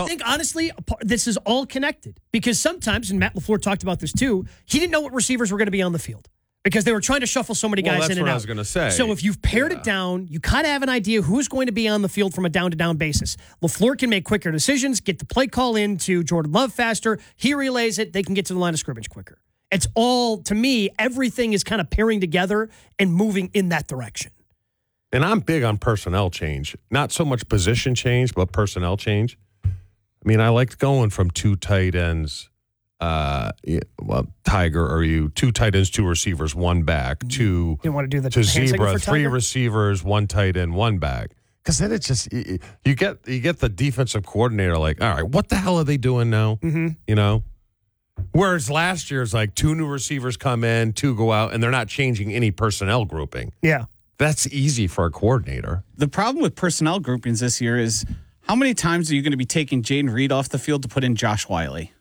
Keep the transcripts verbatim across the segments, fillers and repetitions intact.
I think, honestly, this is all connected. Because sometimes, and Matt LaFleur talked about this too, he didn't know what receivers were going to be on the field. Because they were trying to shuffle so many guys well, that's in and what out. I was going to say. So if you've pared yeah. it down, you kind of have an idea who's going to be on the field from a down-to-down basis. LaFleur can make quicker decisions, get the play call in to Jordan Love faster. He relays it. They can get to the line of scrimmage quicker. It's all, to me, everything is kind of pairing together and moving in that direction. And I'm big on personnel change. Not so much position change, but personnel change. I mean, I liked going from two tight ends, uh, well, Tiger, or you two tight ends, two receivers, one back, to you didn't want to do the to hand signal zebra, for three Tiger? receivers, one tight end, one back. Because then it's just you you get you get the defensive coordinator like, all right, what the hell are they doing now? Mm-hmm. You know. Whereas last year's like two new receivers come in, two go out, and they're not changing any personnel grouping. Yeah. That's easy for a coordinator. The problem with personnel groupings this year is how many times are you going to be taking Jaden Reed off the field to put in Josh Wiley?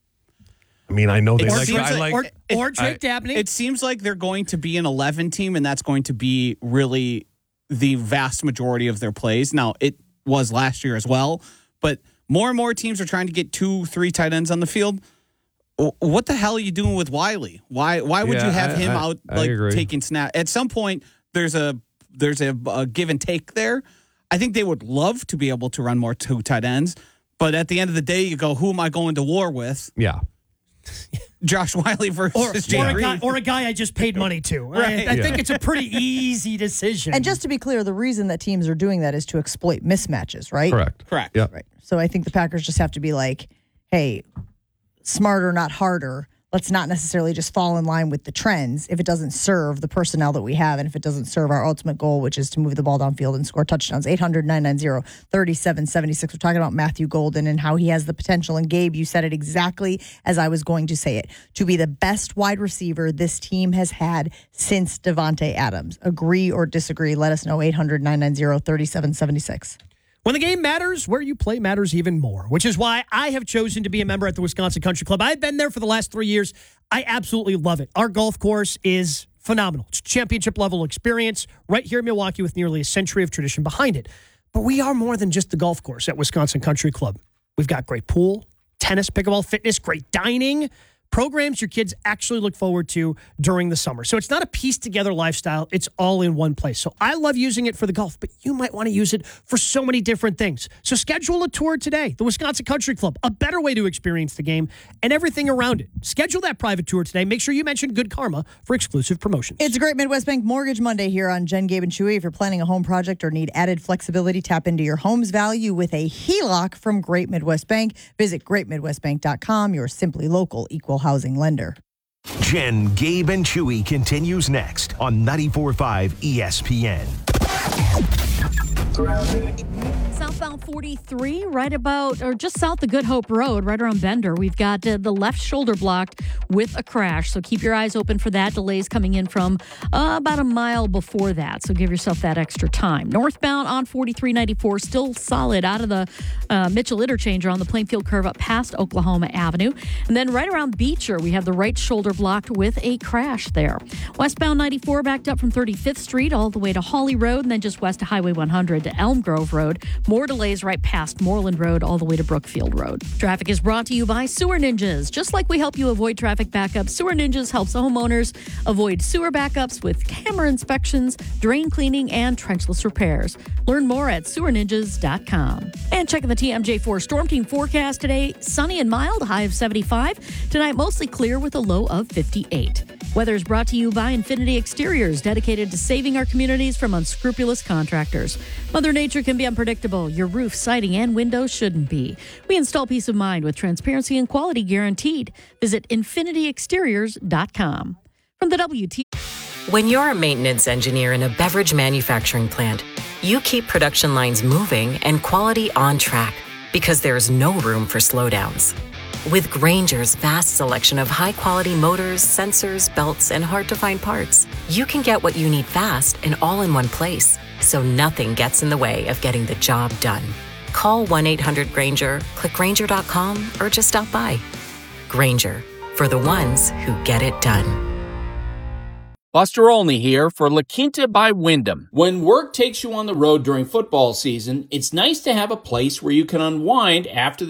I mean, I know they It like, seems I like, or, or Drake Dabney. It seems like they're going to be an eleven team, and that's going to be really the vast majority of their plays. Now, it was last year as well, but more and more teams are trying to get two, three tight ends on the field. What the hell are you doing with Wiley? Why Why would Yeah, you have I- him I- out I like agree. taking snap? At some point, there's a there's a, a give and take there. I think they would love to be able to run more two tight ends, but at the end of the day, you go, who am I going to war with? yeah. Josh Wiley versus Or, or, Jaden a guy, Reed. or a guy I just paid money to. Right. I, I Yeah. think it's a pretty easy decision. And just to be clear, the reason that teams are doing that is to exploit mismatches, right? Correct. Correct. Yeah. Right. So I think the Packers just have to be like, hey, smarter, not harder. Let's not necessarily just fall in line with the trends if it doesn't serve the personnel that we have and if it doesn't serve our ultimate goal, which is to move the ball downfield and score touchdowns. eight hundred, nine nine zero, three seven seven six. We're talking about Matthew Golden and how he has the potential. And Gabe, you said it exactly as I was going to say it, to be the best wide receiver this team has had since Devontae Adams. Agree or disagree? Let us know. eight hundred, nine nine zero, three seven seven six. When the game matters, where you play matters even more, which is why I have chosen to be a member at the Wisconsin Country Club. I've been there for the last three years. I absolutely love it. Our golf course is phenomenal. It's championship level experience right here in Milwaukee with nearly a century of tradition behind it. But we are more than just the golf course at Wisconsin Country Club. We've got great pool, tennis, pickleball, fitness, great dining, programs your kids actually look forward to during the summer. So it's not a pieced-together lifestyle. It's all in one place. So I love using it for the golf, but you might want to use it for so many different things. So schedule a tour today. The Wisconsin Country Club, a better way to experience the game and everything around it. Schedule that private tour today. Make sure you mention Good Karma for exclusive promotions. It's a great Midwest Bank Mortgage Monday here on Jen, Gabe, and Chewy. If you're planning a home project or need added flexibility, tap into your home's value with a H E L O C from Great Midwest Bank. Visit great midwest bank dot com, your simply local equal housing lender. Jen, Gabe, and Chewy continues next on ninety-four point five E S P N. Southbound forty-three, right about, or just south of Good Hope Road, right around Bender. We've got uh, the left shoulder blocked with a crash, so keep your eyes open for that. Delays coming in from uh, about a mile before that, so give yourself that extra time. Northbound on forty-three ninety-four, still solid out of the uh, Mitchell Interchange on the Plainfield curve up past Oklahoma Avenue. And then right around Beecher, we have the right shoulder blocked with a crash there. Westbound ninety-four backed up from thirty-fifth Street all the way to Hawley Road, and then just west of Highway one hundred to Elm Grove Road. More delays right past Moreland Road all the way to Brookfield Road. Traffic is brought to you by Sewer Ninjas. Just like we help you avoid traffic backups, Sewer Ninjas helps homeowners avoid sewer backups with camera inspections, drain cleaning, and trenchless repairs. Learn more at sewer ninjas dot com. And checking the T M J four Storm Team forecast today, sunny and mild, high of seventy-five. Tonight, mostly clear with a low of fifty-eight. Weather is brought to you by Infinity Exteriors, dedicated to saving our communities from unscrupulous contractors. Mother Nature can be unpredictable. Your roof, siding, and windows shouldn't be. We install peace of mind with transparency and quality guaranteed. Visit infinity exteriors dot com. From the W T. When you're a maintenance engineer in a beverage manufacturing plant, you keep production lines moving and quality on track because there's no room for slowdowns. With Grainger's vast selection of high-quality motors, sensors, belts, and hard-to-find parts, you can get what you need fast and all in one place, so nothing gets in the way of getting the job done. Call one eight hundred Grainger, click Grainger dot com, or just stop by. Grainger, for the ones who get it done. Buster Olney here for La Quinta by Wyndham. When work takes you on the road during football season, it's nice to have a place where you can unwind after the